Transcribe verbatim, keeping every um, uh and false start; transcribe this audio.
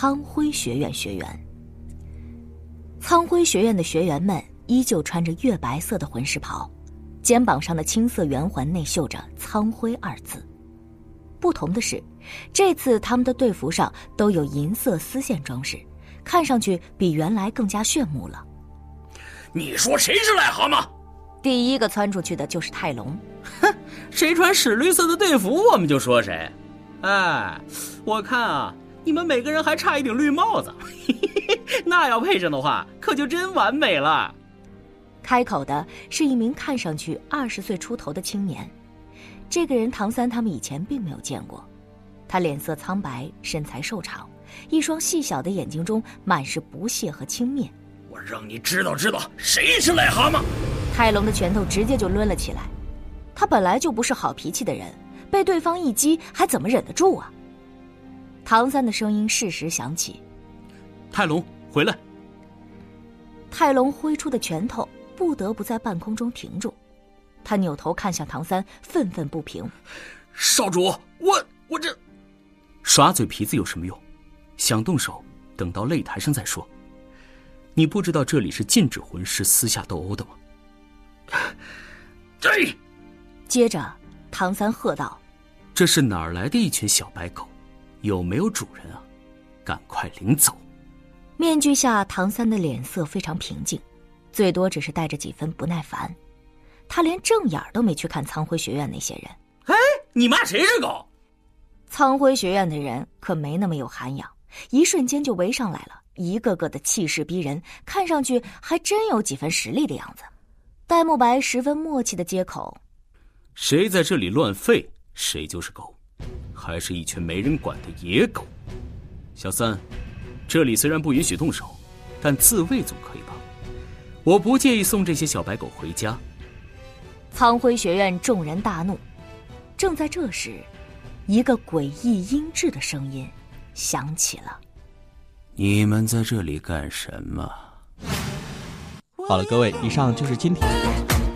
苍辉学院学员。苍辉学院的学员们依旧穿着月白色的魂师袍，肩膀上的青色圆环内绣着苍辉二字。不同的是，这次他们的队服上都有银色丝线装饰，看上去比原来更加炫目了。 你说谁是癞蛤蟆？ 第一个窜出去的就是泰隆。 哼，谁穿屎绿色的队服我们就说谁。哎，我看啊，你们每个人还差一顶绿帽子，那要配上的话可就真完美了。 开口的是一名看上去二十岁出头的青年，这个人唐三他们以前并没有见过。他脸色苍白，身材瘦长，一双细小的眼睛中满是不屑和轻蔑。 我让你知道知道谁是癞蛤蟆！ 泰隆的拳头直接就抡了起来。他本来就不是好脾气的人，被对方一击还怎么忍得住啊？唐三的声音适时响起： 泰隆，回来！ 泰隆挥出的拳头不得不在半空中停住，他扭头看向唐三，愤愤不平： 少主，我我这耍嘴皮子有什么用？想动手等到擂台上再说。你不知道这里是禁止魂师私下斗殴的吗？ 对。 接着唐三喝道： 这是哪儿来的一群小白狗？有没有主人啊？赶快领走！ 面具下唐三的脸色非常平静，最多只是带着几分不耐烦。他连正眼都没去看苍辉学院那些人。 哎，你骂谁是狗？ 苍辉学院的人可没那么有涵养，一瞬间就围上来了，一个个的气势逼人，看上去还真有几分实力的样子。戴沐白十分默契的接口： 谁在这里乱吠，谁就是狗，还是一群没人管的野狗。小三，这里虽然不允许动手，但自卫总可以吧？我不介意送这些小白狗回家。 苍辉学院众人大怒。正在这时，一个诡异阴鸷的声音响起了： 你们在这里干什么？ 好了，各位，以上就是今天的